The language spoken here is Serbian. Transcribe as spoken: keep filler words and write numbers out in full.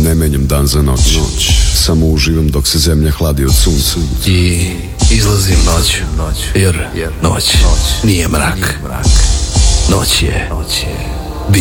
ne menjam dan za noć, noć. Samo uživam dok se zemlja hladi od sunca. I izlazim noću, jer noć nije mrak. Noć je